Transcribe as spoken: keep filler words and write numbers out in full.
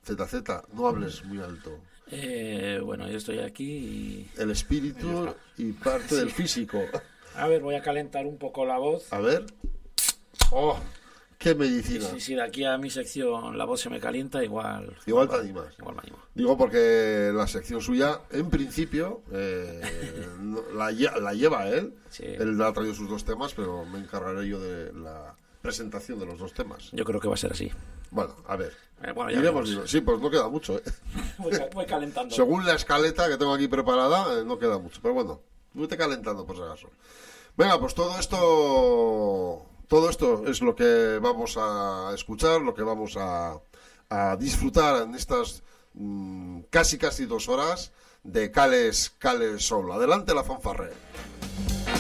Z Z, no hables muy alto. Eh, bueno, yo estoy aquí y... El espíritu y parte sí. del físico. A ver, voy a calentar un poco la voz. A ver. ¡Oh! ¡Qué medicina! Si sí, sí, de aquí a mi sección la voz se me calienta, igual... Igual te animas. Igual me animo. Digo porque la sección suya, en principio, eh, la, la lleva él. Sí. Él ha traído sus dos temas, pero me encargaré yo de la presentación de los dos temas. Yo creo que va a ser así. Bueno, a ver. Eh, bueno, ya Iremos, sí, pues no queda mucho, ¿eh? Voy, voy calentando. Según la escaleta que tengo aquí preparada, eh, no queda mucho. Pero bueno, vete calentando por si acaso. Venga, pues todo esto... Todo esto es lo que vamos a escuchar, lo que vamos a, a disfrutar en estas mmm, casi casi dos horas de Cales, Cales Soul. Adelante la fanfarre.